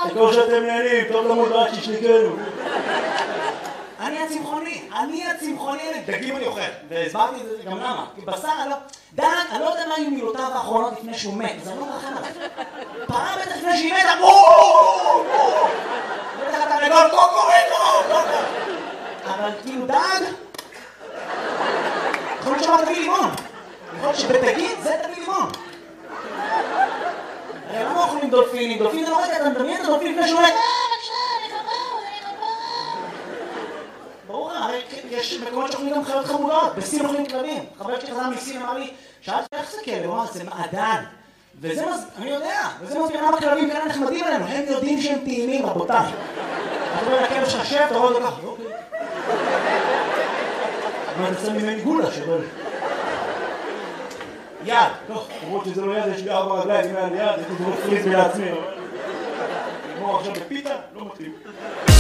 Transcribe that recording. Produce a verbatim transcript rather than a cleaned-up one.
כמו שאתם נהנים, טוב למות רק שישניקנו. אני הצמחוני, אני הצמחוני, דגים אני אוכל, והסברתי את זה גם למה, כי בשר אני לא, דג, אני לא יודע מה היו מילותיו האחרונות לפני שהוא מת, זה לא רחם עליו. פעם בטח לפני שהיא מתה, בואו! בטח אתה רגול, קוקוריקו! אבל כאילו דג, יכול להיות שמה תביא לימון, יכול להיות שבתגיד זה תביא לימון. הרי למה אוכלים דולפינים? דולפינים זה לא רגע, אתה מדמיין את הדולפין לפני שהוא מת, ברור, הרי יש מקומות שאוכלים גם חיות חמודות, בסין אוכלים כלבים. חבר שלי חזר מסין אמר לי, שאלתי איך זה כלב? הוא אמר, זה מעדן. וזה מז... אני יודע, וזה מסביר למה כלבים כאלה נחמדים עלינו, הם יודעים שהם טעימים, רבותיי. אתה רואה לכלב שחשב, אתה רואה אותו ככה, אוקיי. אבל אתה שם ממני גולה שבל. יד, טוב, למרות שזה לא יד, יש לי ארבע רגליים, אם היה לי יד, הייתי דורך פריז לעצמי, אבל... כמו עכשיו בפיתה, לא מתאים.